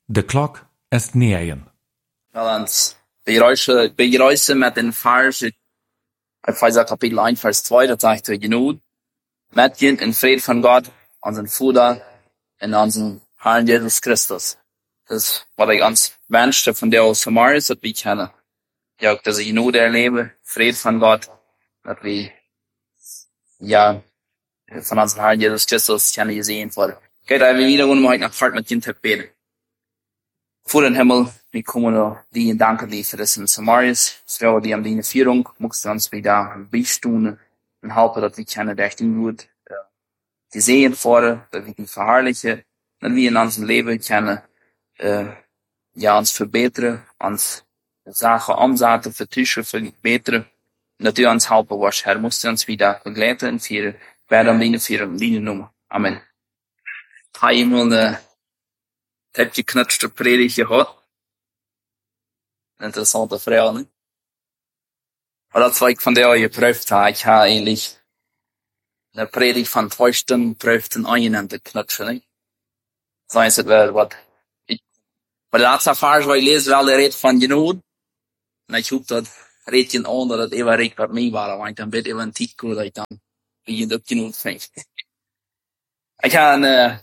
The clock is nearing. Wel ons beruisen met een vers uit Epheser kapitel 1 vers 2, dat zegt we genoeg met je in vrede van God, onze Vader en onze Herrn Jesus Christus. Dat is wat ik ons wenschte van de Samaris, dat we kennen. Ja, ook dat ze genoeg erleben, vrede van God, dat we ja van onze Herrn Jesus Christus kennen gezien worden. Kijk, dat we wieder heute nach hart met je beten. Voor den Himmel, wir kommen dir danken dir für das in Samaris, Frau, die am deine Führung, musst du uns wieder beistunden und helfen, dass wir kennen, der echt gut, die sehen vor, dass wir die verherrlichen, dass wir in unserem Leben kennen, ja, uns verbessern, uns Sachen umsetzen, vertischen, verbessern, und dass du uns helfen wirst, Herr, musst du uns wieder begleiten und führen, werden am deine Führung, deine Nummer. Amen. Himmel, heb je knutschte predigt gehad. Interessante Frau, ne? Maar dat wat ik van jou geprüft habe, ich habe eigentlich eine Predigt von 2 Stunden geprüft in einen te knutschen, ne? So ist es wel wat. Bei der laatste Vers, wo ich lese, wel de red van genoeg. En ik hoop dat red je aan dat het even recht wat mij waren, want dan bent even een titel dat ik dan wie je dat genoeg vindt. Ik habe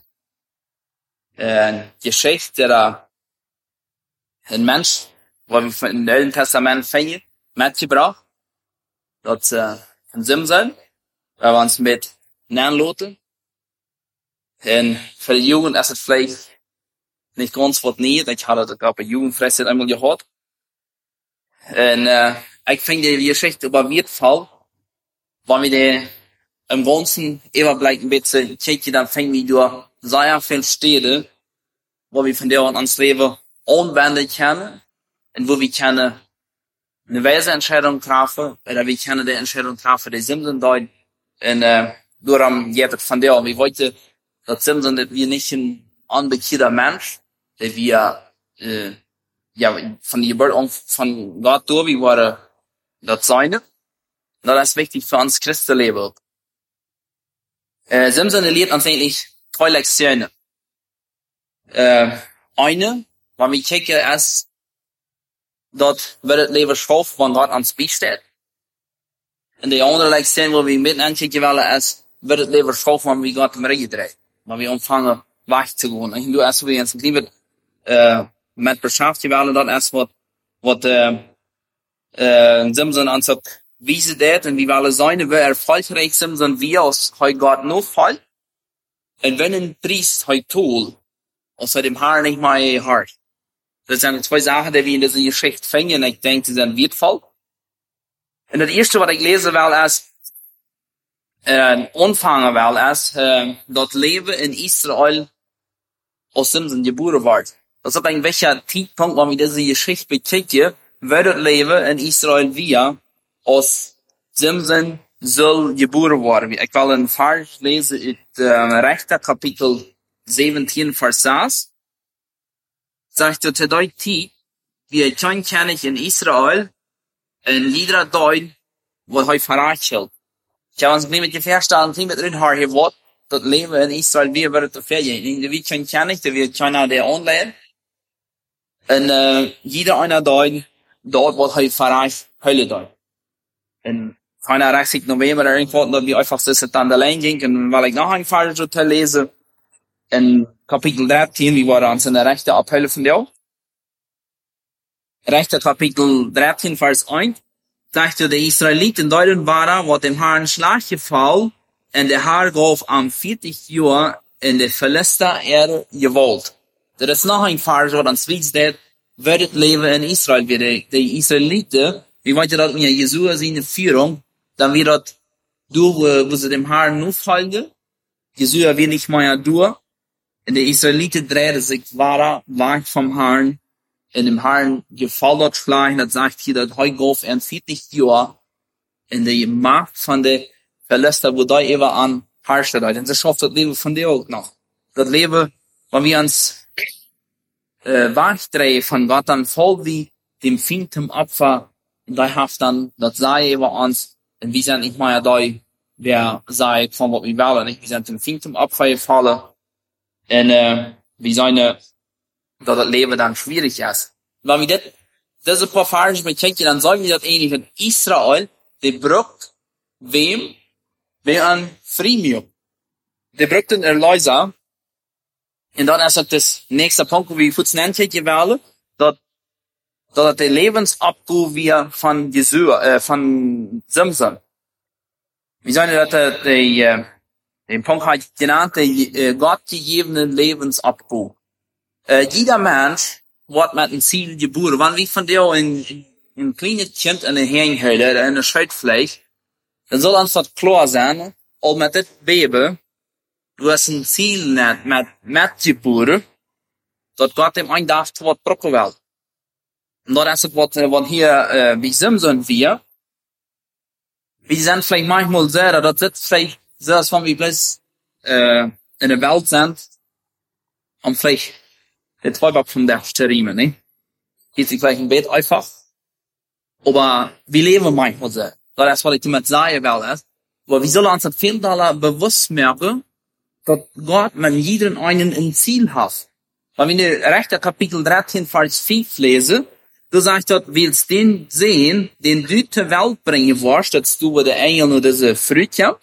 Geschichte der ein Mensch, wo wir im Neuen Testament finden, mitgebracht. Dat von Simson, waar we ons met naanloten. En für die Jugend ist es vielleicht nicht ganz wat niet. Ich hatte das gerade bei Jugendfreizeit einmal gehört. En ich finde die Geschichte über Wirtfall, wenn wir die im Ganzen überblicken ein bisschen, kriegt ihr dann fängt wir durch sehr viele Städte, wo wir von der an uns Leben anwenden können und wo wir können eine weise Entscheidung treffen, oder wir können die Entscheidung treffen, die Simson dort und darum geht es von der, wir wollten, dass Simson, dass wir nicht ein unbekannter Mensch, der wir ja von der Geburt an von Gott durch, wir waren das Seine, und das ist wichtig für uns Christenleben. Simson lehrt uns eigentlich 2 Lektionen. Eine, wenn wir kijken, ist, dat wird het leven schroef, want Gott ans besteht. Und die andere Lektion, wo wir mit ankijken wollen, ist, wird het leven schroef, wenn wir Gott im Regen drehen. Wenn wir anfangen, wegzugehen. Und du erst, wo wir uns lieber, mit beschäftigen wollen, das ist, was Simson uns hat, wie sie das, und wie wollen sein, wie erfolgreich Simson wir, als heute Gott noch fällt. Und wenn ein Priest heute tut, außer dem Haar nicht mehr hart. Das sind 2 Sachen, die wir in dieser Geschichte finden. Ich denke, die sind wertvoll. Und das erste, was ich lesen will, ist, anfangen will, ist, das Leben in Israel aus Simson geboren wird. Das ist ein welcher Zeitpunkt, wenn wir diese Geschichte betrachten, wird das Leben in Israel wieder aus Simson soll geboren werden. Ich will einen Vers lesen in Richter Kapitel 17 vers 6. Sagt er zu der Zeit, wie kein König in Israel, in jeder Deut, wo er verrachelt. Ich habe uns mit gefährstellen, mit drin har hier Wort, das Leben in Israel, wie wird es vergehen. Wie kein König, der wird keiner der anlehnt. Und jeder einer Deut, dort, wo er verracht, Hölle Deut. Und 31. November, irgendwo, dass wir einfach so dann allein gingen, weil ich noch ein Vers lese, in Kapitel 13, wie waren uns in der rechten Abhölle von der. Rechter Kapitel 13, Vers 1, sagte der Israeliten deuten waren, wo dem Herrn Schlag gefallen, und der Herr gab am 40 Jahr in der Philister gewollt. Das ist noch ein Vers, wo uns wisst, wird das Leben in Israel wieder. Die Israeliten, wie wollte das mit Jesua seine Führung, dann wird das durch, wo sie dem Herrn nur folgen. Jesua wird nicht mehr durch. Und die Israeliten drehten sich weiter weg vom Herrn. In dem Herrn gefällt das Schleich, das sagt hier, dass heute auf 40 Jahre in der Macht von der Philister, wo da eben an herrscht. Und das schafft das Leben von dir auch noch. Das Leben, wenn wir uns wegdrehen von Gott, dann voll wie dem finden Opfer, und da haft dann, das sei über uns, und wir sind nicht mehr da, wer sei von was wir wollen, nicht? Wir sind dem finden Opfer gefallen. Und wir sind dass das Leben dann schwierig ist. Wenn wir diese paar Verse bechecken, dann sagen wir das ähnlich, dass Israel, die braucht wem an Freemium. Die braucht den Erlöser. Und dann ist das nächste Punkt, wo wir kurz nennen, dass der Lebensabgau wir von von Simson. Wir sagen, dass den Punkt hat genannt, der Gott gegebene Lebensabgau. Jeder Mensch wird mit einem Ziel geboren. Wenn wir von dir ein kleines Kind in der Hängehöhle oder in der Schildfleisch, dann soll uns das klar sein, auch mit dem Baby, du hast ein Ziel nicht mit geboren, dass Gott ihm ein darf, was brauchen will. Und das ist was hier, wie Simson wir sind vielleicht manchmal sehr, das sitzt vielleicht selbst, wenn wir bloß, in der Welt sind, und vielleicht der Träuber von der Sterime, ne? Geht sich vielleicht ein Bett einfach. Aber wir leben manchmal so. Das ist, was ich damit sagen will, ist. Aber wir sollen uns das viel bewusst merken, dass Gott mit jedem einen ein Ziel hat. Weil wenn ich rechter Kapitel 13, Vers 5 lese, du sagst dort, willst den sehen, den du zur Welt bringen wirst, dass du der Engel oder diese Früchtchen,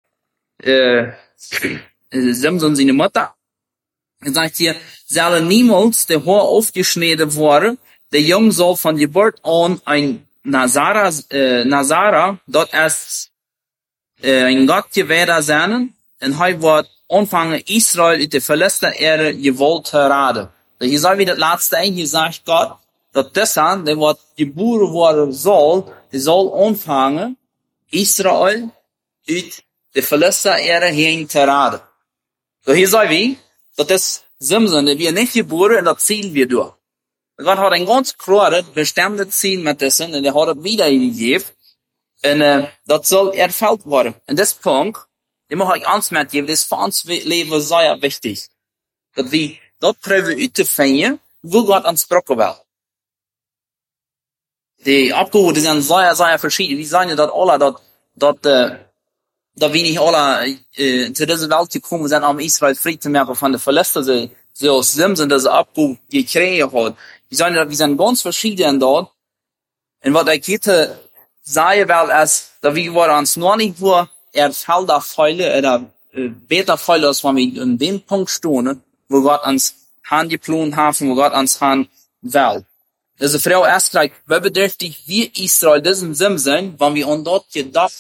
Simson seine Mutter. Er sagt hier, soll niemals der Haar aufgeschnitten worden, der Jung soll von Geburt an ein Nazara, dort erst ein Gott gewährt sein, und er wird anfangen, Israel in der Philister Erde gewollt raten. Hier soll wie das letzte ein, hier sagt Gott, dass dieser, der wird geboren worden soll, der soll anfangen, Israel uit der Philister Erde hin zu raten. So hier soll wie, dass das Simson, der wir nicht geboren, und das ziehen wir durch. Gott hat ein ganz klares, bestimmtes Ziel mit dessen, und er hat es wiedergegeben, und das soll erfüllt werden. Und das Punkt, den muss ich uns mitgeben, das ist für uns Leben sehr wichtig. Dass wir dort probieren zu finden, wo Gott uns brauchen will. Die Abgehoben sind sehr, sehr verschieden. Wir sagen ja, dass alle, dass wir nicht alle zu dieser Welt gekommen sind, um Israel frei zu machen von der Philister, so aus Simson, dass er Abgehoben gekriegt hat. Wir sagen ja, wir sind ganz verschieden dort. Und was ich heute sagen will, ist, dass wir uns noch nicht nur erfällter Fälle oder besser Fälle, als wenn wir in dem Punkt stehen, wo Gott uns handgeplant haben, wo Gott uns haben will. Diese Frau erst gleich, wie bedürftig wir Israel diesen Simson, wenn wir an dort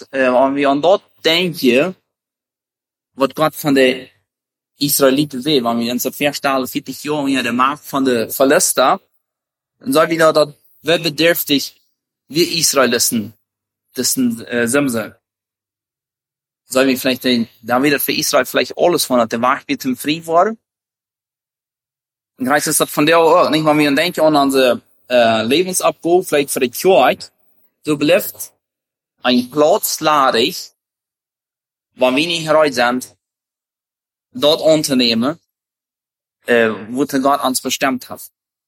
denken, was Gott von der Israeliten will, wenn wir uns so vorstellen, 40 Jahre in der Macht von der Philister, dann sagen wir dort, wie bedürftig wir Israelisten diesen Simson. Sollen wir vielleicht da wieder für Israel vielleicht alles von der Wahrheit mit dem Frieden war? Dann heißt es, dass von der auch, nicht, wenn wir denken an unsere Lebensabgabe, vielleicht für die Kirche, so bleibt ein Platz ladig, wenn wir nicht bereit sind, dort unternehmen, wo der Gott uns bestimmt hat.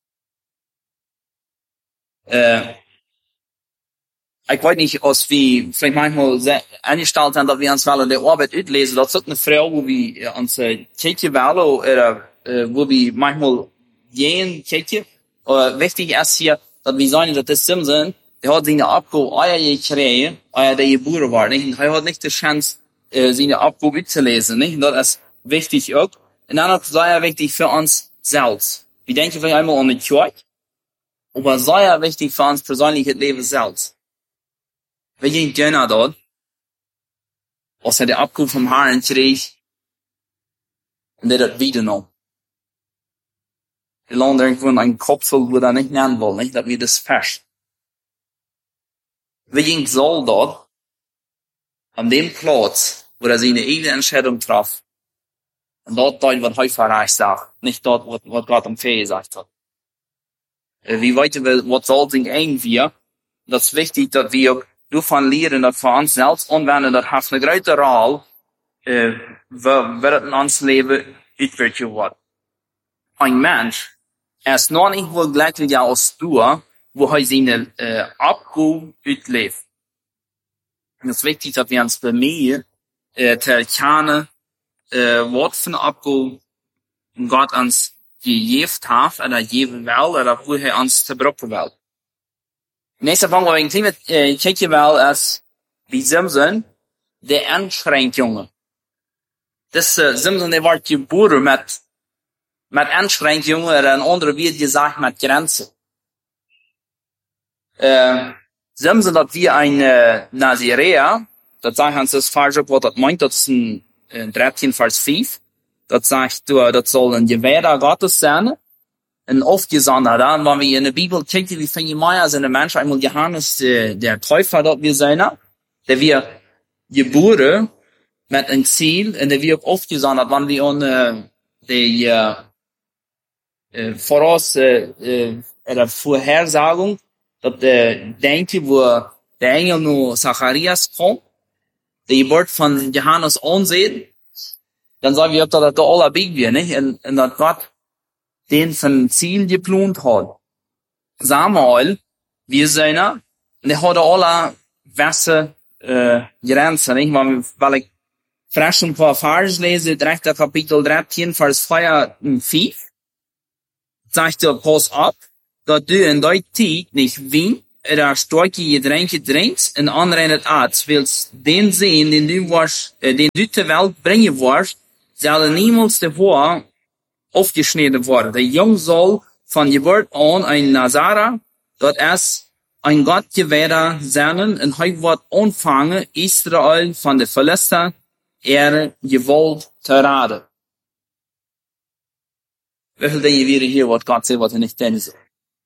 Ich weiß nicht, als wir vielleicht manchmal eingestellt haben, dass wir uns wollen, der Arbeit auslesen, das ist eine Frau, wo wir uns Kirche wählen, oder wo wir manchmal gehen, Kirche. Wichtig ist hier, dass wir sagen, dass das Simson, der hat seine Abgabe gekriegt, der geboren war, nicht? Und er hat nicht die Chance, seine Abgabe zu lesen, nicht? Und das ist wichtig auch. Und dann ist sehr wichtig für uns selbst. Wir denken vielleicht einmal an die Kirche, aber sehr wichtig für uns persönliches Leben selbst. Wir gehen gerne dort, als er die Abgabe vom Herrn kriegt, und der das wieder noch. Wir lernen irgendwo in einen Kopfel, wo er nicht nennen will, nicht, dass wir das fest. Wir gehen soll dort, an dem Platz, wo er seine eigene Entscheidung traf, und dort was heute erreicht sagt, nicht dort, was Gott am Fee gesagt hat. Wie weiter was soll sich irgendwie, das ist wichtig, dass wir davon lernen, dass für uns selbst anwenden, das hat eine große Rolle, wird in uns Leben uitwerken wird. Ein Mensch ist noch nicht wohl gleichlich als du, wo er seine Abgabe uitlebt. Es ist wichtig, dass wir uns bemühen, zu erkennen, was für eine Abgabe Gott uns gegeven heeft, en dat geven wel, en dat hoe hij ons te beroepen wil. Nächster Punkt, wo ich kijken wil, is wie Simson, de Einschränkungen. Das Simson, der wordt geboren met Einschränkungen, en andere wird gesagt met Grenzen. Simson, dat wie ein Nazirea, dat sagt uns das falsch, wat dat meint, dat is in 13 vers 5, dat sagt, dat soll ein Gewährer Gottes sein, ein Aufgesonderter, wenn wir in der Bibel kijken, wie fing je als in der Mensch einmal Johannes, der Täufer, dort wir sein, der wir geboren mit einem Ziel, und der wir auch aufgesondert, wenn wir an die der Vorhersagung, dat denke, wo der Engel nur Zacharias kommt, die Geburt von Johannes ansehen, dann sagen wir, dass da alle big wir, nicht? Und dass Gott den von Ziel geplant hat. Samuel, wir sind, und der hat alle Wässer, Grenzen, nicht? Weil ich frisch ein paar Vers lese, direkt der Kapitel 13, Vers 4 und 5, sagt er, pass auf, dat du in die tijd niet wien, er storke Getränke drinkt, en anderen het arts, wils den zin, den du ter Welt brengen wordt, zal niemals tevoren aufgeschnitten worden. Der Jung soll von Geburt an ein Nazara, dat es ein Gottgewährer sein, und hij wird anfangen, Israel von der Philister gewollt te raden. Hoeveel dingen weer hier wat Gott zegt, wat niet denken soll?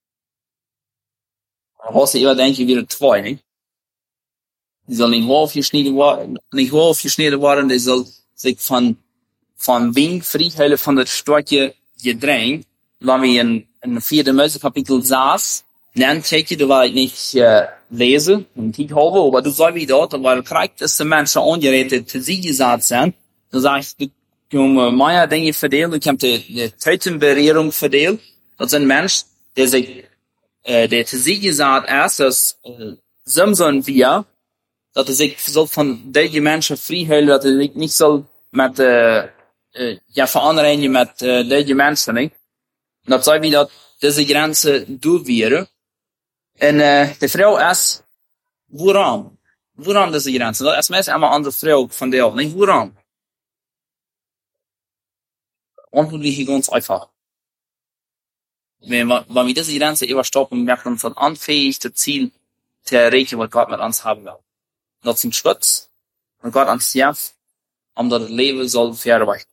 Als je denkt, weer twee, niet? Die soll nicht aufgeschnitten worden, die soll sich von Wien friedhellen von der starke Gedräng, wenn wir in 4. Mose Kapitel 6, dann check du, weil ich nicht lese und ich habe, aber du soll wie dort, weil kriegt es die Menschen angeredet, zu sie gesagt sind, dann sag ich, du meine Dinge verdeelt, ich habe die Tötenberührung verdeelt, das sind Menschen, der sich der zu sie gesagt ist, dass Simson wir, dass er sich soll von den Menschen friedhellen, dass er sich nicht soll mit veranderen mit den Menschen, nicht? Und das soll wieder diese Grenze durchführen. Und die Frau ist, woran? Woran diese Grenze? Das ist meist einmal andere Frau von der auch, nicht? Woran? Antwort ist ganz einfach. Wenn wir diese Grenze überstoppen, merkt uns das anfähigste Ziel zu erreichen, was Gott mit uns haben will. Das ist ein Schutz, und Gott uns hilft, das Leben soll verweichen.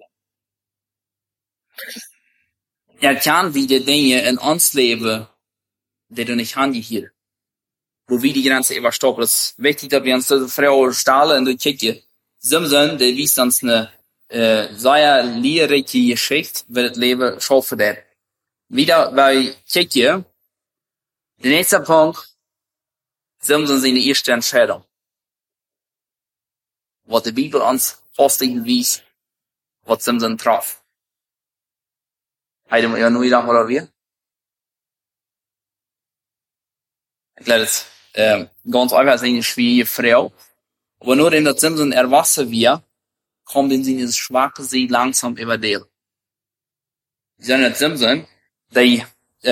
Kann wie die Dinge in uns leben, die du nicht handeln hier. Wo wir die Grenze überstoppen. Es ist wichtig, dass wir uns diese Frau stahlen und durchkicken. Simson, der wies uns eine sehr lehrreiche Geschichte, wie das Leben schaffen wird. Wieder bei Tschechien. Der nächste Punkt. Simson seine erste Entscheidung. Was die Bibel uns feststellen wies, was Simson traf. Heide ja nur wieder oder wir? Ich glaube, das ganz einfach eine schwierige Frau. Aber nur in der Simson erwachsen wir, kommt in seine schwache See langsam über die. Simson, die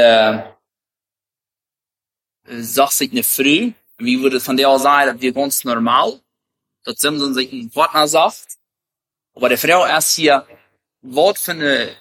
sagt sich eine Früh, wie würde von der auch sagen, das wäre ganz normal, dass Simson sich einen Partner sagt, aber die Frau erst hier, was für eine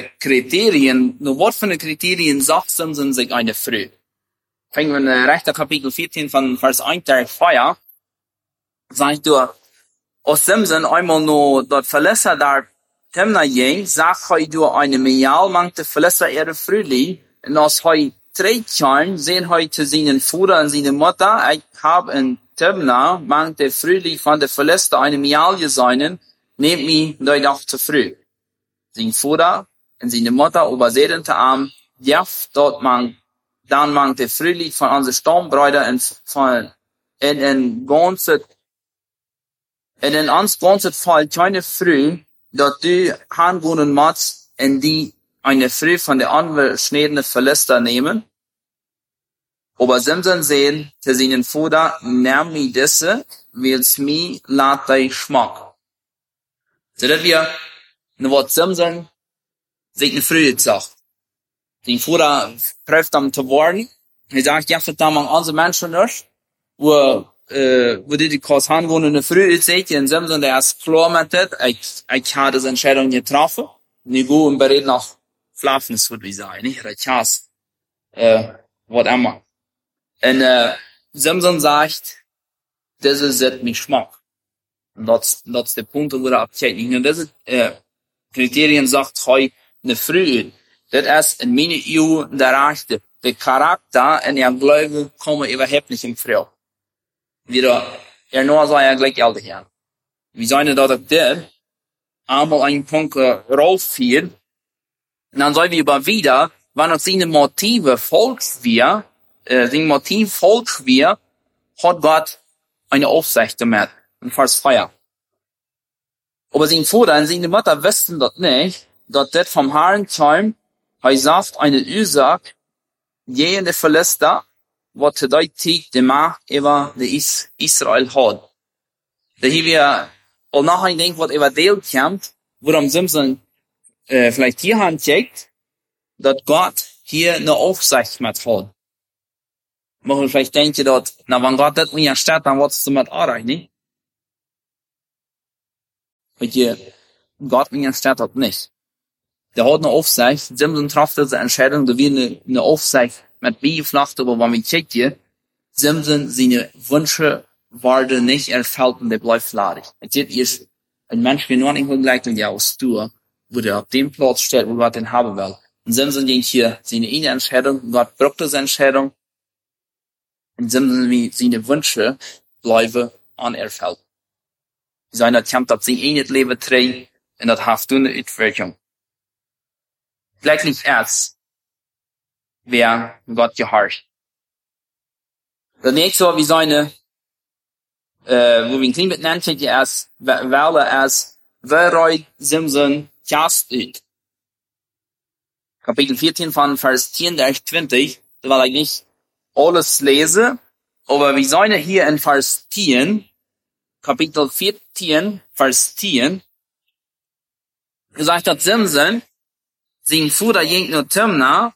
Kriterien sagt Simson sich eine Früh. Fangen wir in rechter Kapitel 14 von Vers 1 der Feier, sagt du, als Simson einmal nur dort Verlässer da Timna ging, sagt du eine Mealmangte Verlässer ihre Frühling, und als hei 3 Jahren sehen heute seinen Vater und seine Mutter, ich habe in Timna mangte Frühling von der Verlässer eine Meal geseinen, nehmt mich dort auch zu früh. Sein Vater und seine Mutter übersehen te am, dort dann mangte Frühling von unseren Stammbräuter in uns ganzes Fall keine Früh, dass du handwohnen machst, in die eine Früh von der angeschnittenen Verlässer nehmen. Aber Simson sehen, zu seinen Vater, nimm mich diese, wills mi lat dich schmack. So dass wir, was Simson sich eine Früh sagt. Sein Vater prüft ihm zu worden. Er sagt, ja, da man andere Menschen nicht, wo die Kurs haben, wo eine frühe Zeit, in Simson, der ist klar mit das, ich habe diese Entscheidung getroffen, nicht gut und bereit nach Flaffnis, würde ich sagen, nicht? Ich has, was immer. Und, Simson sagt, das ist jetzt mein Geschmack. Und das ist der Punkt, wo er abzeichnet. Und das ist, Kriterien sagt, heu, eine Frühe. Das ist in meiner EU der Rechte. Der Charakter in ihrem Glauben kommen überhaupt nicht in Frau. Wieder, nur sei er gleich älter her. Wie sollen das auf der einmal einen Punkt rauffielen, und dann sollen wir über wieder, wann uns seine Motive folgt wir, sein Motiv folgt wir, hat Gott eine Aufsicht damit, in Vers 4. Aber sein Vater und seine Mutter wussten das nicht, dass das vom Herrn kam, er sagt eine Ursache, jene Philister, was zu der Zeit die Macht über Israel hat. Da hier wir auch nachher denken, was über Deel kommt, wo am Simson vielleicht hier handcheckt, dass Gott hier eine Aufsicht mit hat. Machen wir vielleicht denken, dass, na, wenn Gott das nicht erstellt, dann wird es damit arbeiten, nicht? Weil Gott nicht erstellt hat nicht. Der hat eine Aufsicht, Simson traf diese Entscheidung, da wir eine Aufsicht mit beiflacht, aber wenn wir checkt hier, Simson, seine Wünsche werden nicht erfüllt und der bleibt ladig. Es ist ein Mensch, der nur nicht gleich und ja aus Tour, wo der auf dem Platz steht, wo Gott den haben will. Und Simson denkt hier, seine eine Entscheidung, Gott braucht diese Entscheidung, und Simson, wie seine Wünsche bleiben unerfüllt. Seiner kämpft auf sein eigenes Leben trägt, und das hat eine Uitwerking. Gleichlich erst, wer Gott gehorcht. Das nächste, wie seine, wo wir ein klein bisschen nennt, erst, weil erst, wer Simson kast ut. Kapitel 14 von Vers 10, 20, da will ich nicht alles lesen, aber wir sollen hier in Vers 10, Kapitel 14, Vers 10, gesagt hat Simson, sein Vater ging nur Timna,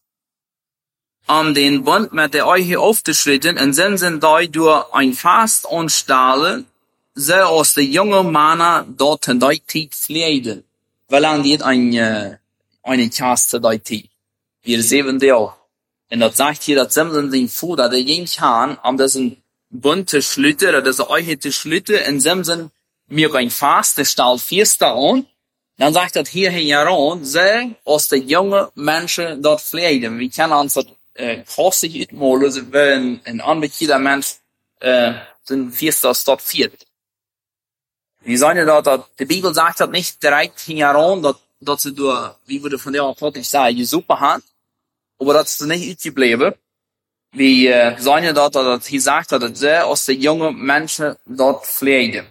den Bund mit der euch hier aufgeschritten, und Simson da durch ein Fast und Stahle, so aus der jungen Männer dort in der Zeit pflegen. Weil an die eine Kaste der Zeit. Wir sehen die auch. Und das sagt hier, dass Simson sein Vater, der ging an diesen Bund zu schlüten, oder diese euch zu schlüten, und Simson mir ein Fast, der Stahl fester an, dann sagt er hier heran, so aus der jungen Menschen dort pflegen. Wir kennen uns das, kostig utmålen, wenn ein anbekannter Mensch, den fester dort viert. Wir sagen ja, dass die Bibel sagt das nicht direkt heran, dass sie durch, wie würde von der Apotheke sagen, die Suppe hat, aber das ist nicht ausgeblieben. Wir sagen ja, dass hier sagt, dass sie aus der jungen Menschen dort pflegen.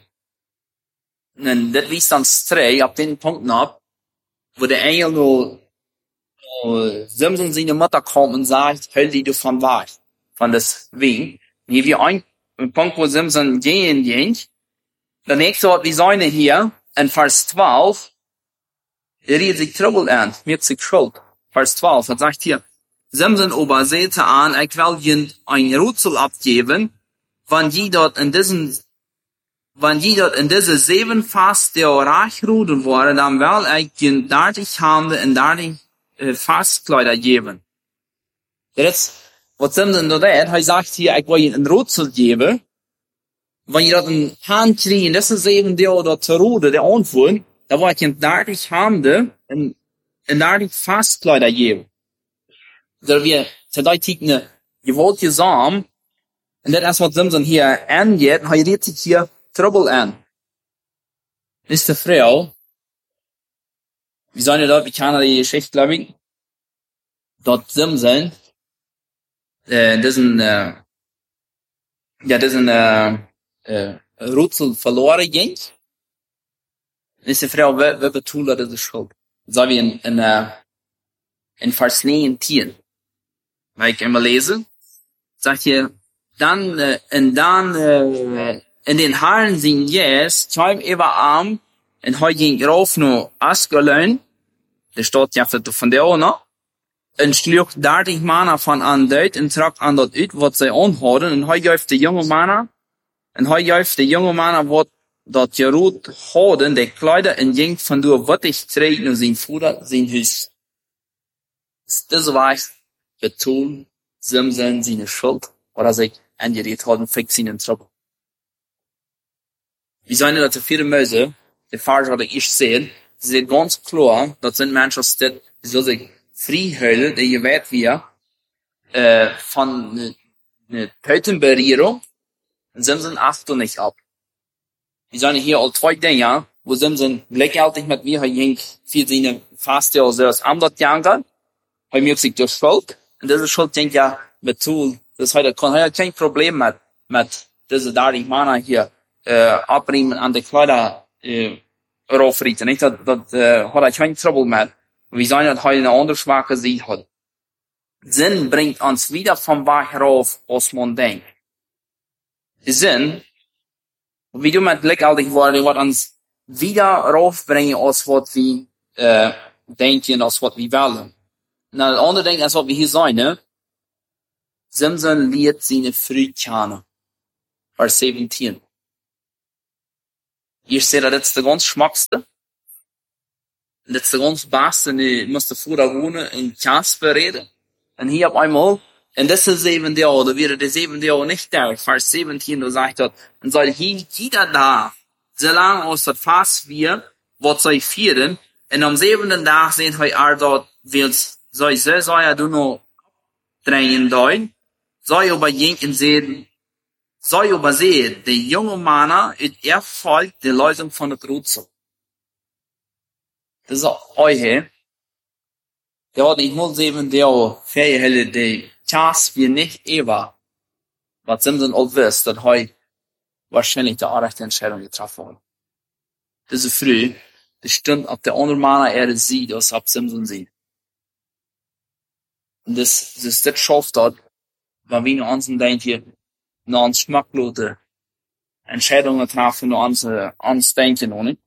Und das wies dann streng ab den Punkt ab, wo der Engel nur Simson seine Mutter kommt und sagt, hör die du von wahr, von das Wien. Und hier wie ein Punkt, wo Simson gehen ging. Der nächste Wort, wir sagen hier, in Vers 12, er redet sich Trouble an, wird sich Schuld. Vers 12, das sagt hier, Simson aber sehte an, ich will ihnen ein Rätsel abgeben, wenn die dort in diese 7 Fast der Rachruden waren, dann will ich ihnen 30 Hände und 30 Fastkleider geben. Jetzt, was Simson da tut, er sagt hier, ich will ihnen ein Rätsel geben, wenn ihr dort in Hand kriegen, das ist eben der oder zur Rude, der Antwort, da will ich ihnen 30 Hände und 30 Fastkleider geben. Da wir zu der Zeit eine gewollte Samen, und das ist, was Simson hier angeht, er redet sich hier Trouble an. Ist die Frau, wie sollen wir dort, wie kann die Geschichte, glaube ich, dort Simson, diesen Rätsel verloren ging, ist die Frau, wer betont diese Schuld? So wie in Vers 19, weil ich immer lese, sagt hier, dann, in den Haaren sind jetzt, schreib über Arm, und heute ging rauf nur Askelön, der steht ja von der auch noch, en sloeg 30 mannen van aan duit en trok aan dat uit wat zij aanhouden. En hij geeft de jonge mannen wat dat Jerut houden, de kleider en ging van door wat ik kreeg naar zijn vader, zijn huis. Dus was betoon, Simson zijn schuld, oder sich angeredet haben, fix ihn in Trouble. Wir sagen, dass die vier Mäuse, die Farge hatte ich sehen, sie sind ganz klar, das sind Menschen, die so sich frei die je weet wir, von einer Tötenberührung, und Simson achtet nicht ab. Wir sagen hier all 2 Dinge, wo Simson gleichzeitig mit mir, ging für seine Faste, also das Amdot jagen, hij merkt sich durch Schuld, und diese Schuld denkt ja, mit Tool, das heute kann er kein Problem mit diese 30 Mana hier, abbringen an die Kleider, raufrieten, nicht? Das hat er kein Trouble mit. Wir sagen, dass heute eine andere Schwache Sicht hat. Sinn bringt uns wieder vom Weg rauf, was man denkt. Sinn, wie du mit gleichzeitig worden, wird uns wieder raufbringen, als was wir, denken, als was wir wollen. Na, das andere Ding, als was wir hier sagen, ne? Simson liet seine Früh kennen. Vers 17. Hier steht, das ist der ganz schmackste. Das ist der ganz beste, die musste vorher wohnen in Kasper reden. Und hier auf einmal, in diese 7 Jahre, da wäre die 7 Jahre nicht da. Vers 17, da sagt er, und soll hier jeder da, solange aus das Fass wir, was soll vieren, und am 7. Tag sehen wir dort, soll ja du noch drängen dein, soll aber jenken sehen, soll aber sehen, der junge Mann ist Erfolg der Lösung von der Grütze. Das ist euch, der hat nicht nur 7 Jahre Ferienhelle, die Chance wir nicht ever, was Simson auch wisst, dass heute wahrscheinlich die rechte Entscheidung getroffen hat. Das ist früh, das stimmt, ob der andere Mann sieht, als ob Simson sieht. Und das schafft dort, weil wir uns denken, noch uns schmacklose Entscheidungen treffen, noch uns denken, noch nicht.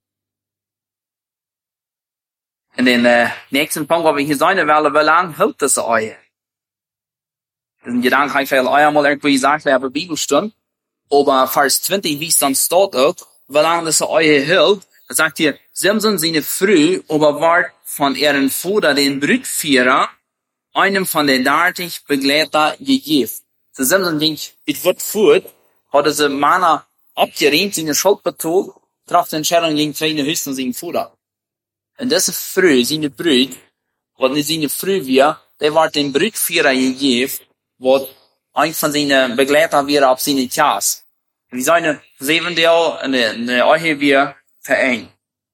In den nächsten Punkt, wo wir hier sein wollen, wie lange hält das euch? Das ist ein Gedanke, habe ich vielleicht einmal irgendwie gesagt, wir haben Bibelstunde, aber Vers 20, wie es dann steht auch, wie lange das euch hält, sagt hier, Simson seine Früh, aber ward von ihren Vater, den Brütführer, einem von den 30 Begleiter gegeben. So Simson ging, es wird fort, hat diese Männer abgeregt, seine Schuld betont, traf die Entscheidung gegen seine Höchsten und seinen Vater. Und diese Früh, seine Brüt, was nicht seine Früh wir, der war den Brütführer gegeben, was ein von seinen Begleitern wäre auf seine Klasse. Und seine 7 Jahre, eine Ehe wir vereint.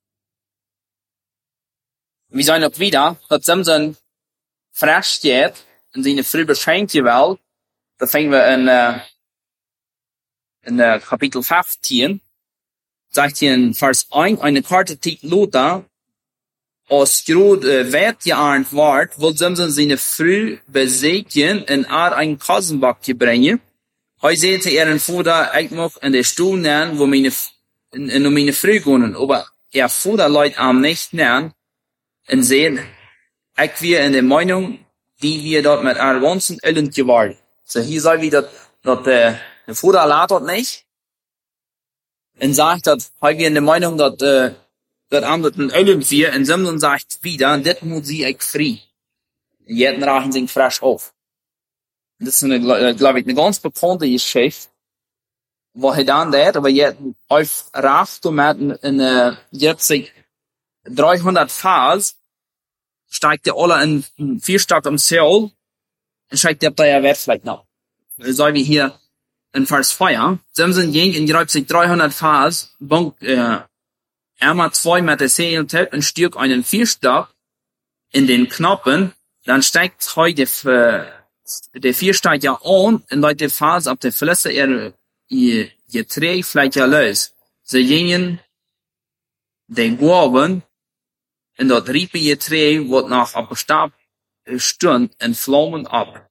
Wir sagen auch wieder, dass Simson frisch steht, in seine Früh beschenkt gewählt, da fangen wir in Kapitel 15, sagt hier in Vers 1, eine Karte Zeit Lothar, aus Grod wert geahnt ward, will Simson seine Früh besegnen und ein Kassenback bringen. Hij seht ihren Vater, ich mag in der Stuhl nehmen, wo meine Früh gehen, aber ihr Vater leut am nicht nehmen, und sehen, ich wir in der Meinung, die wir dort mit ganzen Ölen geworden. So hier sei wieder, dass der Vater lädt dort nicht, und sagt, dass wir in der Meinung, dass andere ein Ölen wir, und Simson sagt wieder, das muss ich frei. Jeden rachen sich frisch auf. Das ist glaube ich, eine ganz bekannte Geschichte, wo er dann das, aber jetzt auf Raft mit jetzt 300 Vers, steigt der alle in 4 Stadt am Seol, und steigt der da ja Wert vielleicht noch. So wie hier in Vers 4, Simson ging in 300 Vers, einmal 2 mit der Seol und stürgt einen 4 Stadt in den Knoppen, dann steigt heute der 4 steigt ja an, und Leute Phase ab der Flüsse ihr Getränk vielleicht ja los. Sie gingen den Gaben, und dort rieb ihr Getränk, wird nach ab Stab Stund in Flammen ab.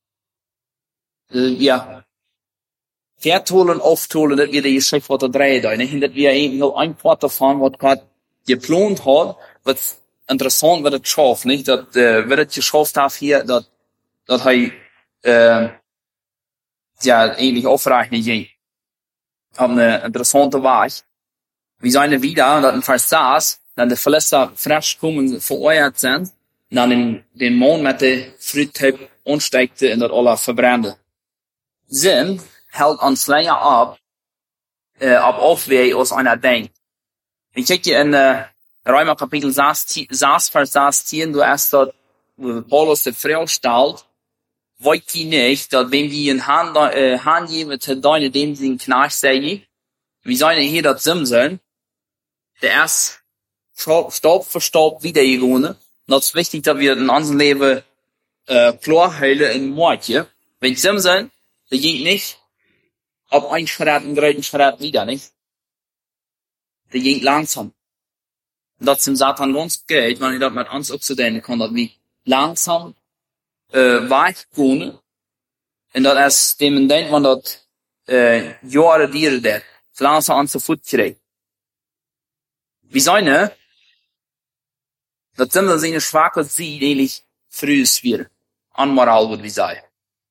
Ja. Vertolen, auftolen, das wir die Geschichte von der 3 da, nicht? Und das wir eben nur ein Part davon, was Gott geplant hat, was interessant wird es schafft, nicht? Dat, wird es geschafft hat hier, dat hij, ja, eigentlich aufrechnen ging. Auf eine interessante Weise. Wir sehen wieder, dass in Vers 6, dann die Philister frisch kommen, vereuert sind, und dann den Mond mit der Fruithüb ansteckte und das alle verbrannte. Sinn hält uns länger ab Aufweh aus einer denkt. Ich check dir in Römer Kapitel 6, Vers 16, du hast dort, wo Paulus die Frau stellt, wollt ihr nicht, dass wenn wir in Hand geben zu deine dem sie Knecht sagen, wir sollen hier das Simseln, der erst Staub für Staub wiedergewonnen. Das ist wichtig, dass wir in unserem Leben klar halten in Mordje. Wenn Simseln, der geht nicht ab ein Schritt, einen großen Schritt wieder, nicht? Der geht langsam. Und das im Satan ganz geht, wenn ich das mit uns abzudenken kann, dass wir langsam weit gehen. Und das ist dem denkt man, dass Jahre dieren das. Langsam an zu Fuß kriegt. Wie seine, dat sind seine schwache Sieg eigentlich frühes wir. Anmoral würde ich sagen.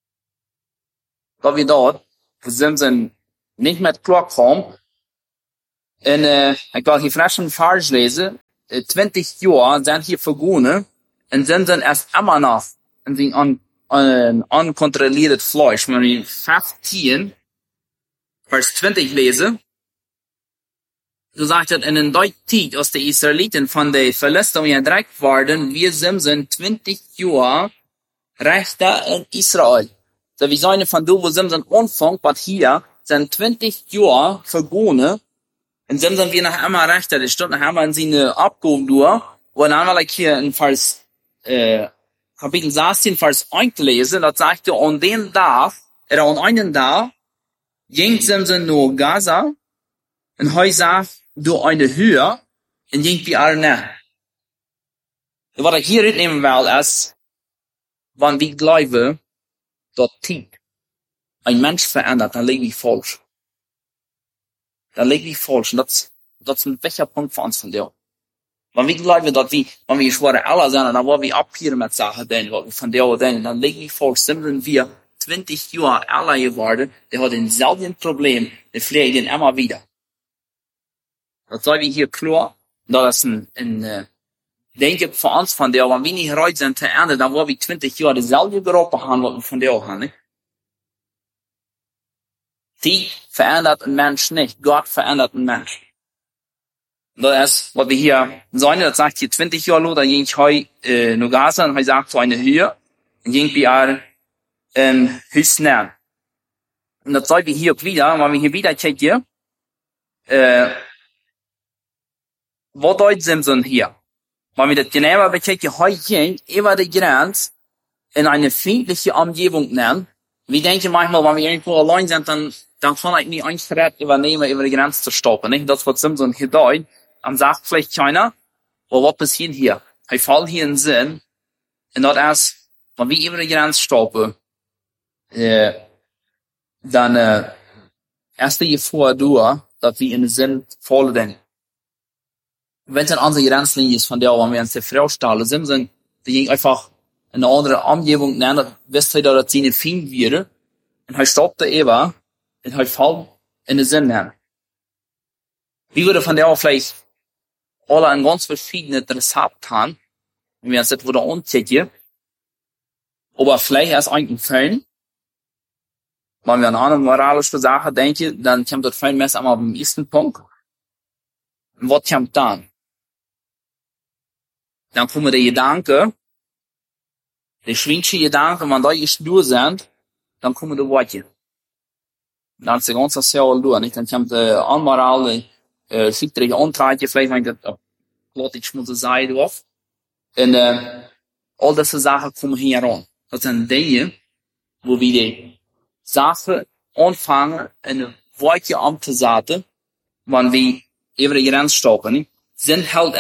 Da wir dort, wo sind nicht mehr klar kommen, und ich will hier frisch einen Vers lesen, 20 Jahre sind hier vergangen, und sind erst immer noch in den unkontrolliertes Fleisch. Wenn wir 15, Vers 20 lesen, so sagt er, in den Zeit, als die Israeliten von den Philistern erdrückt worden, wir sind 20 Jahre Rechter in Israel. So wie seine von du, wo sind Anfang, was hier sind 20 Jahre vergangen, und sind wir nach einmal Rechter, die Stunde haben wir in seine Abgaben durch, und dann will ich hier in Vers, Kapitel 16, Vers 1 lesen, das sagt er, an den Tag, an einen Tag, ging sie nur Gaza, und heute sagt, du eine Höhe, und ging wie alle näher. Was ich hier mitnehmen will, ist, wenn wir glauben, dass ein Mensch verändert, dann liegt wie falsch. Dann liegt wie falsch. Und das ist ein welcher Punkt für uns von dir. Wenn wir glauben, dass wenn wir schwere alle sind, dann wollen wir abhören mit Sachen, was wir von dir denken, dann liegt wie falsch. Sind wir 20 Jahre alle geworden, der hat denselben Problem, der pflegt ihn immer wieder. Das soll wir hier klar, das ist ein denke für uns von der, wenn wir nicht bereit sind zu ändern, dann wollen wir 20 Jahre dieselbe Gruppe haben, was wir von der haben, nicht? Die verändert ein Mensch nicht. Gott verändert ein Mensch. Das ist, was wir hier sagen, das sagt hier 20 Jahre lang, da ging ich heute nur Gaza, und er sagt, so eine Höhe, und ging wir Hüsnen. Und das soll wir hier auch wieder, wenn wir hier wieder checken, wo Deutsch sind hier? Wenn wir das genauer bechecken, heute über die Grenze in eine friedliche Umgebung nehmen. Wir denken manchmal, wenn wir irgendwo allein sind, dann kann ich nicht einen Schritt übernehmen, über die Grenze zu stoppen, nicht? Das, was Simson hier deut, dann sagt vielleicht keiner, was passiert hier? Ich fall hier in den Sinn, und das ist, wenn wir über die Grenze stoppen, dann, erst die vor durch, dass wir in den Sinn voll denken. Wenn es eine andere Grenzlinie ist, von der, wenn wir uns die Frau stellen, Simson, die ging einfach in eine andere Umgebung nennen, wisst ihr, dass sie nicht finden würde, und er stoppte eben, und er fällt in den Sinn nehmen. Wie würde von der auch vielleicht alle ein ganz verschiedene Rezept haben, wenn wir uns das wieder anchecken, aber vielleicht erst eigentlich Fällen, wenn wir an eine moralische Sache denken, dann kommt das Fällen meist einmal beim ersten Punkt. Und was kommt dann? Dann kommen die Gedanken, die schwingende Gedanken, wenn da nur sind, dann kommen die Worte. Dann ist die ganze Sache durch, nicht? Dann kommt Anmoral, sichtlich Antreibe, vielleicht, wenn ich das plötzlich muss sagen, drauf. Und, all diese Sachen kommen hier ran. Das sind Dinge, wo wir die Sache anfangen, eine Worte umzusetzen, wenn wir über die Grenze stoppen, nicht? Sind halt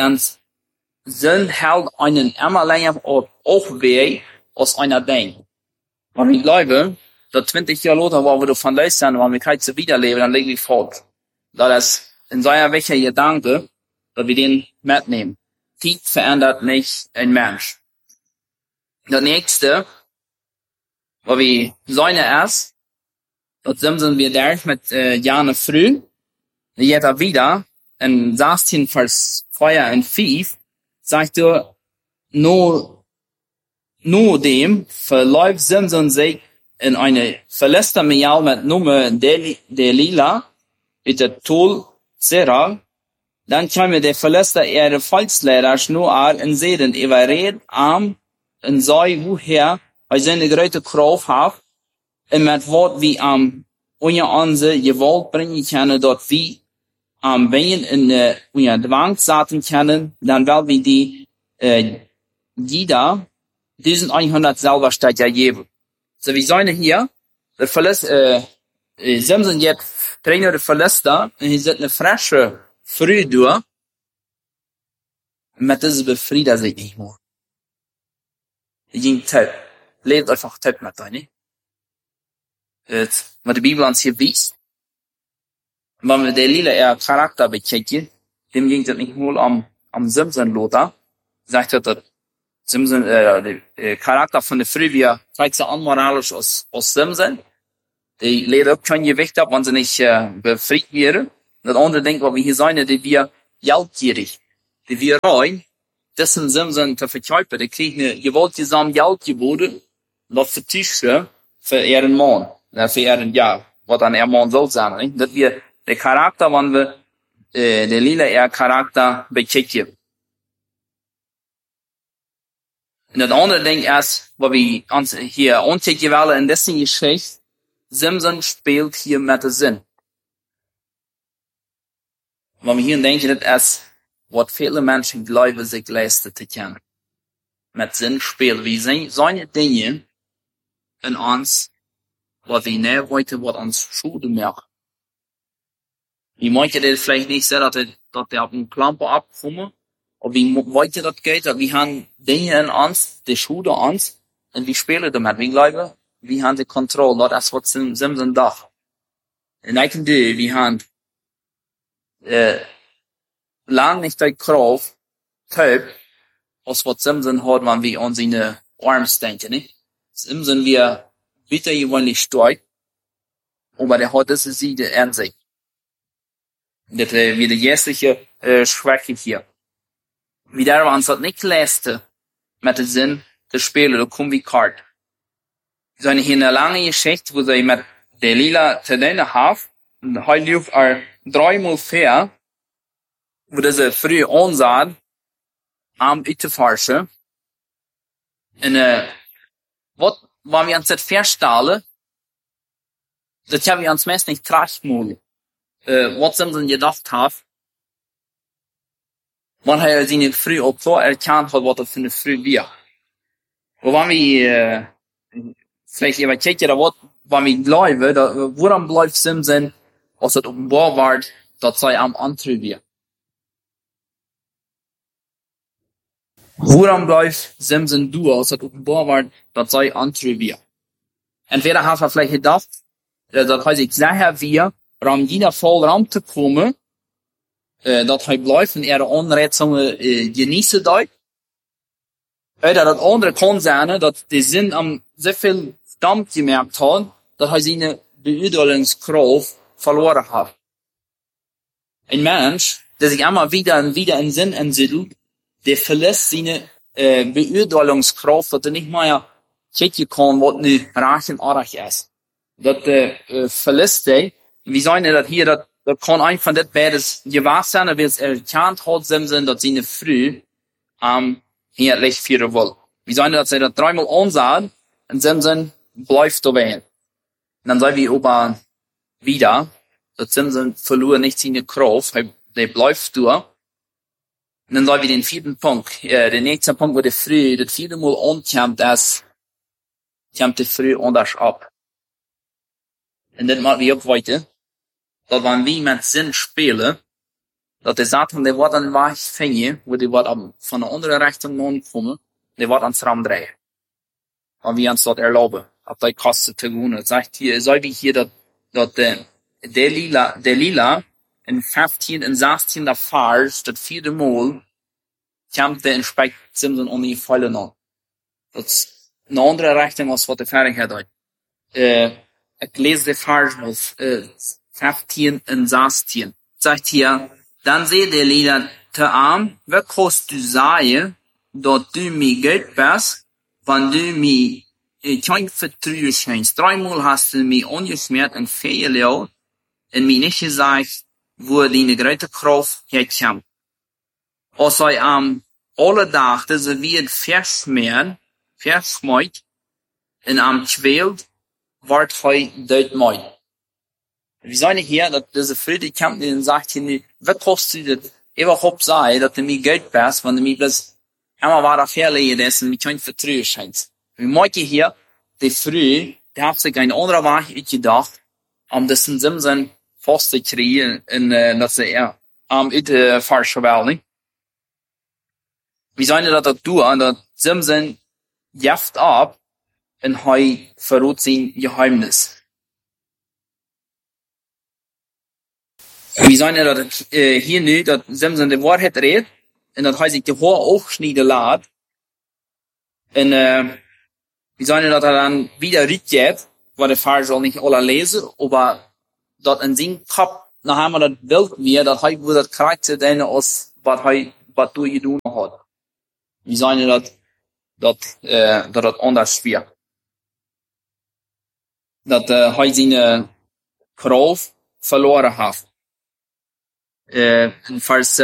einen immer länger Aufweg aus einer Denke. Wenn ich glaube, dass 20 Jahre lauter, wo wir davon los sind, wenn wir kein zu wiederleben, dann liegt wir falsch. Da das in so einer welcher Gedanke, dass wir den mitnehmen. Tiet verändert nicht ein Mensch. Das nächste, wo wir sollen erst, dort sind wir da mit Jahre früh, jetzt wieder, in 16 Vers 4 und 5, sagt er, nur dem verläuft Simson sich in eine verlässte Mial mit Nummer Delila, mit der Tol Zera, dann kann der verlässte ihre Volkslehrer nur in Seden überreden, am, en zei woher hij zijn grote kracht heeft en met wat wie onder onze gewalt brengen kunnen dat wie ben in onder dwang zaten kunnen, dan wel wie die Gida 1100 selber steht ja geben. So wie zijn hier, de verlust, Simson jetzt trainer de verluster en hij zit een frische früh door, met deze befrieden zich niet meer. Die ging taub. Lebt einfach taub mit dir, nicht? Was die Bibel uns hier wies. Wenn wir den lila Charakter bekijken, dem ging das nicht nur am Simson Lothar. Sagt er, dass Simson, der Charakter von der Früh, zeigt sich unmoralisch aus Simson. Die Lehrer auch kein Gewicht ab, wenn sie nicht befreit wäre. Das andere denkt, was wir hier sein, die wir geldgierig, die wir rein, dessen Simson te verkuipen. Die kreeg een gewaltzaam geld geboden, dat vertuigde voor ihren man. Voor ihren, wat dan man zal zijn. Niet? Dat we de karakter, wanneer we de lila karakter bekijken. En het andere ding is, wat we ons hier ontdekken willen in deze geschichte, Simson speelt hier met de zin. Wat we hier denken, dat is, wat vele mensen geloven zich leisten te kennen. Met zin spelen. We zijn dingen in ons, wat we niet weten, wat ons schulden maken. We moeten dit vielleicht niet zeggen, dat die op een klampen afkomen. Of we weten dat gaat, dat we hebben dingen in ons, die schulden ons, en we spelen damit. We geloven, we hebben de controle. Dat is wat Simson dacht. En ik kan doen, we hebben, lang nicht die Kraft, taub, als was Simson hat, wenn wir an seine Arms denken, nicht? Simson wir bitte gewöhnlich stark, aber der hat diese Seite in sich. Das wie die jährliche Schwäche hier. Wie der uns hat nicht leisten, mit dem Sinn, zu spielen, da kommen wie Kart. So hier eine lange Geschichte, wo sie mit der Lila Tadene haben, und heute lief 3 fair, wo diese früh onzaad am Uitefarse. En wat we ons het verstellen, dat hebben we ons meest niet trachtmoel. Wat Simson gedacht heeft, wanneer hij zijn früh op zo erkend had wat het van de früh weer. Wanneer we vielleicht even kijken, wat wanneer we geloven, waarom blijft Simson, als het openbaar wordt, dat zij am antru weer. Waarom blijft Simson door als het openbaar wordt dat zij antru weer? Entweder heeft hij vielleicht gedacht, dat hij zich zeggen weer, om jeder vol ram te komen, dat hij blijft en de onredsame genießen doet. Oder dat andere kon zijn, dat de zin am zoveel stamp gemerkt had, dat hij zijn beurtelingskracht verloren heeft. Ein Mensch, der sich immer wieder und wieder in Sinn entsiedelt, der verlässt seine Beurteilungskraft, dass er nicht mehr checken kann, was nu recht und arg ist. Das verlässt er. Wie sagen das hier, das kann einfach das beides gewahr sein, weil es erkannt hat, Simson, dass seine Früh hier recht führen will. Wie sagen dass er das 3-mal ansagt, und Simson bleibt dabei. Und dann sagen wir aber wieder, dass Simson verlor nicht seine Kraft, der bleibt durch. Und dann sagen wir den 4. Punkt. Der nächste Punkt, wo der Früh, das 4. Mal ankommt, das kommt der Früh anders ab. Und das machen wir auch weiter. Dass wenn wir mit Sinn spielen, dass der Satan, der wird an Weg fängen, wo der wird von der anderen Richtung kommen, der wird ans Raum drehen. Und wir uns das erlauben, auf die Kasse zu gehen. Das sagt hier, so wie hier, dass der Lila in 15 und 16 Vers, das 4. Mal, komt de inspect Simpson om die vuilen aan. Dat is een andere richting als wat de Verigheid uit. Ik lees de vers 15 en 16. Zegt hier, dan zei de Leder te hem, wat kost du zeggen, dat du mij Geld bist, wann du mij kein Vertrauen schenkst. 3 Mal hast du mich angeschmiert und verjault und mir nicht gesagt, wo deine große Kraft herkommt. Als hij alle dachten, ze wird verschmiert, en quält, wordt hij doodmooi. Wir sagen hier, dass diese Friede kommt und sagt hier, was kostet das überhaupt sein, dass du mir Geld bist, wenn du mir bloß einmal weiter verlegen ist und mir kein Vertrauen schenkst. Wir merken hier, die Früh, die hat sich ein anderer Weg ausgedacht, das in dem Sinn fast zu kriegen, dass er uit de Verschwörung. Wir sagen, dass das tun, dass dem Sinn jaft ab und er verrät sein Geheimnis. Wir sagen, dass hier nu, dass Simpson die Wahrheit redet, und dass er sich die Haare aufschneiden lässt, und wir sagen, dass er dann wieder rückgeht, weil der Pfarrer soll nicht alle lesen, aber dass in seinem Kopf noch einmal das Bild wird, dass er wo das Charakter deine aus, was du getan hat. Wir sagen, dass das anders wird. Dass er seine Kraft verloren hat. In Vers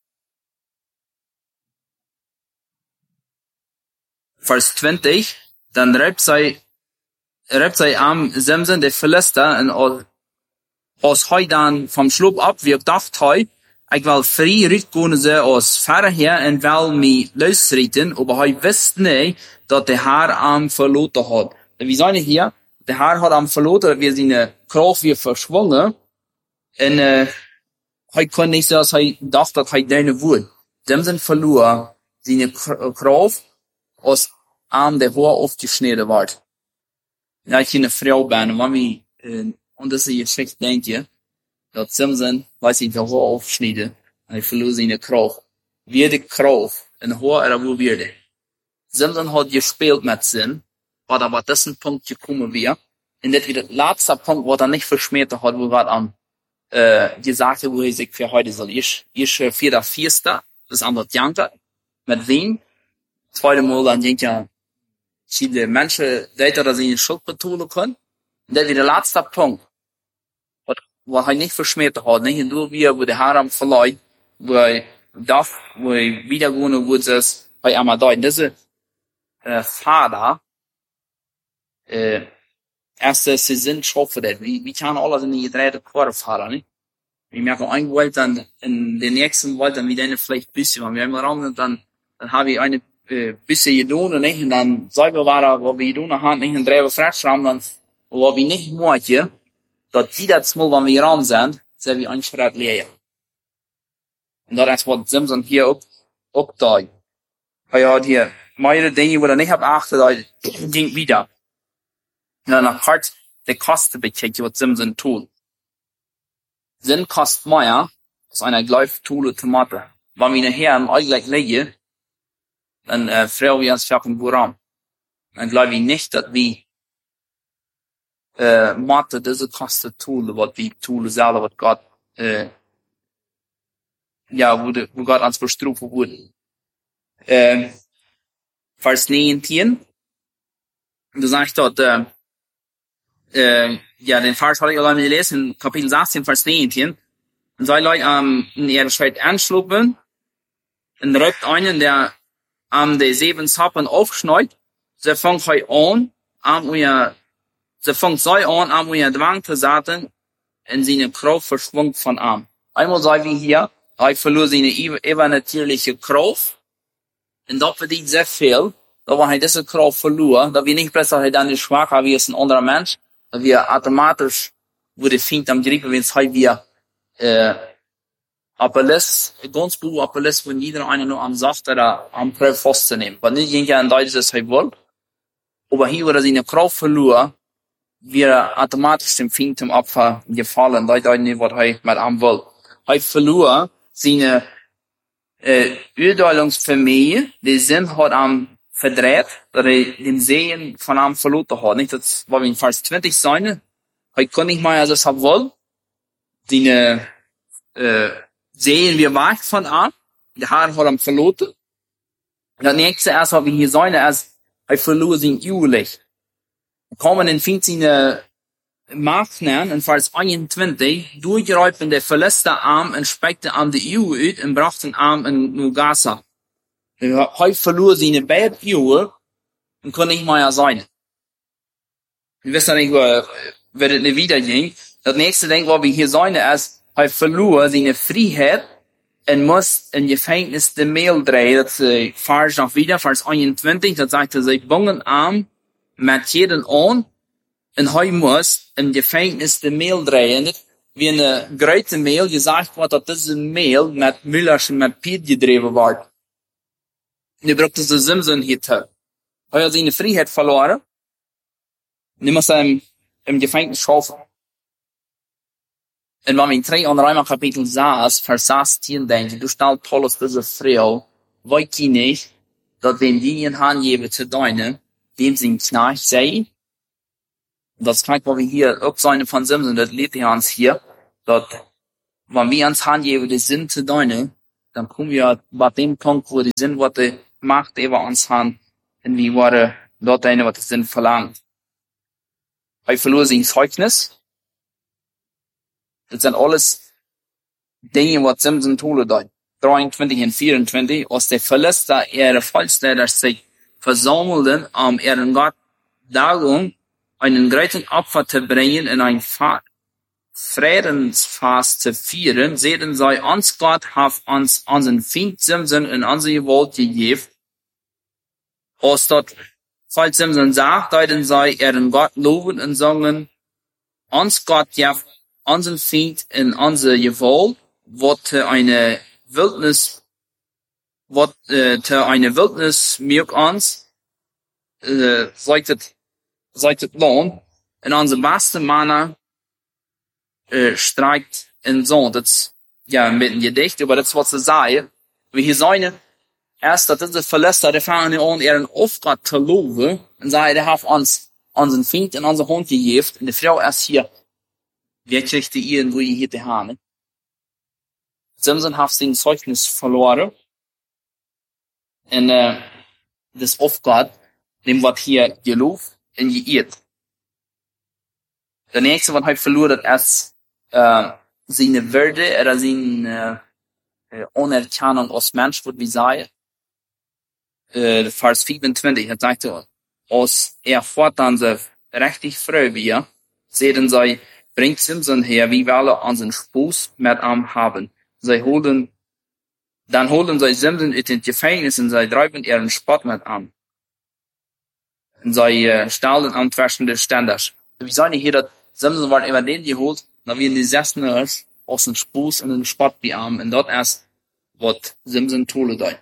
20, dann reibt sei am Simpson der Philister und als hij dan vom Schlub abwirkt, dacht hij, ik wil vrij uitkomen ze als verder en wil mij losrieten, aber hij wist niet dat de Herr am verloren had. Wir sagen hier, der Herr hat am verloren, wir seine Kraft weer verschwungen, und hij kon nicht so, als hij dacht, dat hij deine wohl. Dem sind verloren, seine Kraft, als am der Haar aufgeschnitten wird. Ja, ich eine Frau bin, und wenn wir, und das ist Geschichte, denkt ihr, dass Simpson, weiß ich, der Haar aufschneiden, und er verlor seine Kraft. Wie die Kraft, in Haar oder wo wird er? Simpson hat gespielt mit Sinn, was aber diesen Punkt gekommen wäre, und das wird der letzte Punkt, wo er nicht verschmäht hat, wo er am, gesagt hat, wo er sich für heute soll. Ich für der Fiesta, das andere Janka, mit wem? Zweite Mal, dann denkt ja, viele Menschen, die da seine Schuld betonen können. Und das wird der letzte Punkt, wo er nicht verschmäht hat, nicht nur wie, wo der Herr am verleiht, wo er darf, wo er wiedergehen, wo es bei einmal da. Diese, Vater, erste Saison schaffen das. Wir können alles in die gedrehte Quarte fahren, nicht? Wir merken, ein Welt dann, in den nächsten Welt dann wieder eine vielleicht bisschen, wenn wir im Raum sind, dann habe ich eine, bisschen gedonen, nicht? Und dann selber war da, wo wir gedonen haben, nicht? Und drei Frachtsraum, dann, wo wir nicht möchten, dass die das Mal, wenn wir ran sind, sind wir ein Schritt leer. Und das ist, was Simpson hier auch da. Er hat hier, meine Dinge, wo er nicht beachtet, ging wieder. Und dann hat der Kosten bekickt, was Simpson tut. Sinn kostet mehr, als eine gleich Tule Tomate. Wenn wir nachher im Allgleich legen, dann, freuen wir uns für den Buram. Dann glaube ich nicht, dass wir, Mathe, diese kostet Tule, was wir Tule selber, was Gott, wo Gott uns bestrufen wurde. Vers 19, du sagst dort, den Vers hatte ich allein gelesen, Kapitel 16, Vers 19, und sei Leute, in ihrer Schwert anschluppen, und rückt einen, der, die 7 Zappen aufschneit, sie fängt heu an, sie fängt sei an, ihr Dwang zu sagen, und seine Kraft verschwindet von ihm. Einmal sei wie hier, er verlor seine übernatürliche Kraft, und das verdient sehr viel, da wenn er diese Kraft verlor, da wir nicht besser dann nicht schwacher wie es ein anderer Mensch, da wir automatisch, wo der Feind am Griffen, wenn es wir, Appellis, ganz gut Appellis, wenn jeder einer nur am Saft oder am Prüf festzunehmen. Weil nicht jeder in Deutsch das will, aber hier, wo er seine Kraft verlor, wir automatisch dem Feind zum Opfer gefallen, Leute nicht, was er mit ihm will. Er verlor seine, Urdeilingsvermeer, die Sinn hat am verdreht, oder den Sehen von am verloren hat. Nicht, das war wie in Vers 20 sein. Heute kann ich mal, also es hat wohl, die, sehen wir weg von an, der Haar hat am verloren. Und das nächste erst, was wir hier sein, erst, er verlor sein Uhrlicht. Kommen in 15, Machtnamen in Vers 21, durchreifen der Philisterarm und speckte am die Uhr uit und brachten Arm in Nugasa. Heute verlor seine beide Uhr und konnte nicht mehr sein. Wir wissen nicht, wird es nicht wieder gehen. Das nächste Ding, was wir hier sein, ist, er verlor seine Freiheit und muss in Gefängnis de Mail drehen. Das Vers noch wieder, Vers 21, das sagt er, sie bungen Arm mit jeden an, und hij muss im Gefängnis de Mail drehen, wie eine große Mail gesagt wird, dass diese Mail mit Müllers und mit Piet gedreven wird. Und er braucht diese Simson hier zu. Er hat seine Freiheit verloren. Und er muss im Gefängnis schaffen. Und wenn wir in 3 und Römer Kapitel 6, Vers 16 denken, du stellst Paulus diese Frau, weiß ich nicht, dass wenn die ihn angeben zu deinen, dem sie ein Knecht sei. Das zeigt, wo wir hier auch seine von Simson, das lebt er uns hier, dass, wenn wir uns angeben, die sind zu deinen, dann kommen wir bei dem Punkt, wo die sind, was die Macht über uns haben, und wie wurde dort eine, was die sind verlangt. Er verlor sein Zeugnis. Das sind alles Dinge, was Simson tun dort. 23 und 24, aus der Philister ihre Volksleiter sich versammelten, ihren Gott darum, einen großen Opfer zu bringen und ein Friedensfast zu feiern, sehen sie, uns Gott hat uns unseren Feind Simson in unsere Gewalt gegeben. Als dort, falls Simson sagt, deuten sie ihren Gott loben und sagen, uns Gott ja unseren Feind in unsere Gewalt, zu eine Wildnis mög uns, seit het Lohn, in unsere beste Manner, streikt in so. Das, ja, mit einem Gedicht, aber das, was sie sagen, wie hier sagen, erst, dass diese Verlässer, die fangen an, ihren Auftrag zu loben, und sagen, der hat uns, unseren Feind in unsere Hand gegeben, und die Frau erst hier, wer kriegt die ihren, wo ihr hier die Hane? Simson hat sein Zeugnis verloren, und, das Auftrag, dem wird hier gelobt, und geirrt. Der nächste, was er verloren hat, ist, seine Würde, oder seine, Anerkennung als Mensch, würde ich sagen. Vers 25, er sagte, als fortan sich richtig frei wir, sehen sie, bringt Simson her, wie wir alle unseren Spaß mit ihm haben. Dann holen sie Simson in den Gefängnis und sie treiben ihren Spott mit ihm. Und sie stahlen antwerschende Ständers. Wir sagen hier, dass Simson wird über den geholt, dann werden die 6 aus dem Spaß in den Spott bei ihm, und dort erst wird Simson tun da.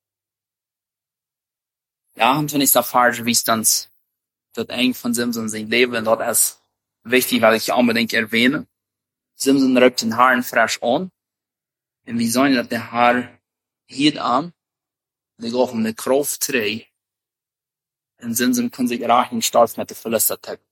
Ja, und wenn ich da falsch, wie es dann das eng von Simson sein Leben, und dort ist wichtig, weil ich unbedingt erwähne. Simson rückt den Haaren frisch an, und wir sagen, dass der Haar hielt an, die geht um eine Kraft drehen, und Simson kann sich reichen stolz mit der Philister tecken.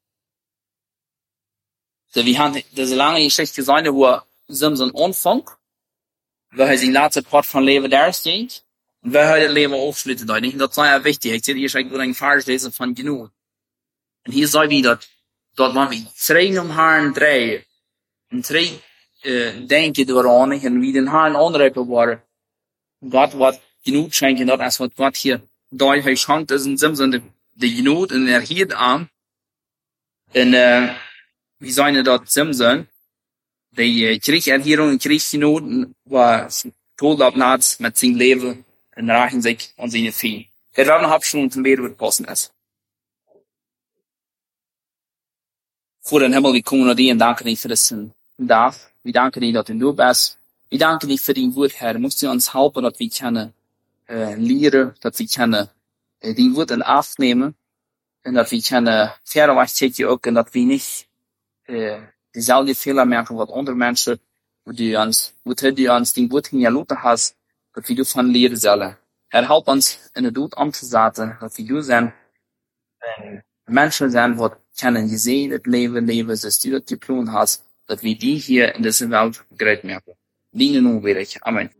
So, wir haben diese lange Geschichte gesehen, wo Simson anfängt, weil er sein letzter Part von Leben der geht, und weil er das Leben aufschlittet. Und das ist ja wichtig. Ich sehe hier schon ein Vers lesen von genug. Und hier soll wieder, dort waren wir 3 um Haaren drehen, und 3 denken daran, und wie den Haaren anreipen waren. Gott wird genug schenken, dort als was Gott hier deutlich schenkt, ist in Simson die Genug, und er hielt an. Und, wie sagen dort Simson, die Kriegserhörung und Kriegsgenot war Todabnatz mit seinem Leben und reichen sich und seine Vieh. Der dann noch schon zum Beten wird passen ist. Vor den Himmel, wir kommen nur dir und danke dir für das Darf. Wir danken dir, dass du bist. Wir danken dir für dein Wort, Herr. Musst du uns helfen, dass wir können lernen, dass wir können dein Wort in Acht nehmen, und dass wir können fairerweise auch, und dass wir nicht dieselbe Fehler machen, was andere Menschen, wo du uns den Wort hingelassen hast, dat we van leren zullen. Herr, help ons in het dood om te zetten, dat we zijn mensen zijn wat kennen je zien, het leven, zoals du dat geplant hast, dat we die hier in deze wereld groot maken. Dienen onwillig. Amen.